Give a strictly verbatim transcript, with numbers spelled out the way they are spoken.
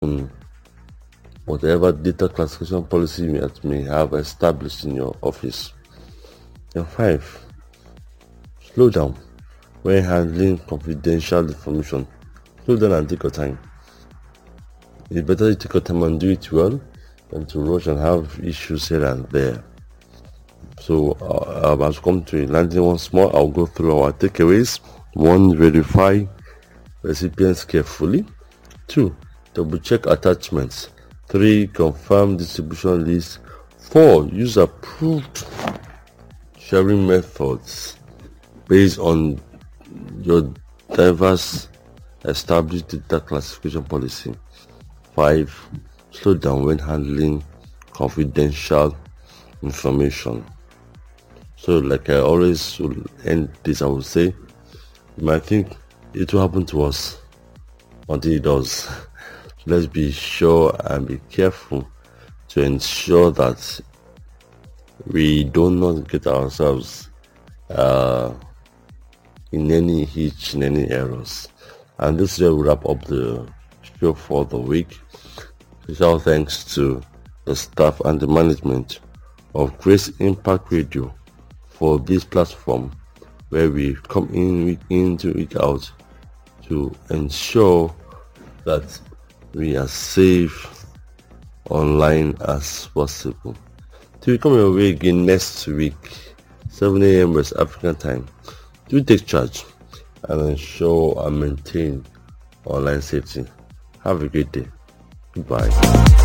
on whatever data classification policy you may have established in your office. And five, slow down when handling confidential information. Slow down and take your time. It's better you take your time and do it well than to rush and have issues here and there. So uh, um, as we come to landing once more, I'll go through our takeaways. One, verify recipients carefully. Two, double check attachments. Three, confirm distribution list. Four, use approved sharing methods based on your diverse established data classification policy. Five, slow down when handling confidential information. So like I always will end this, I will say, you might think it will happen to us until it does. So let's be sure and be careful to ensure that we do not get ourselves uh, in any hitch, in any errors. And this is where we wrap up the show for the week. Special thanks to the staff and the management of Grace Impact Radio for this platform where we come in week in to week out to ensure that we are safe online as possible. Till we come your way again next week, seven a.m. West African time, do take charge and ensure and maintain online safety. Have a great day. Goodbye.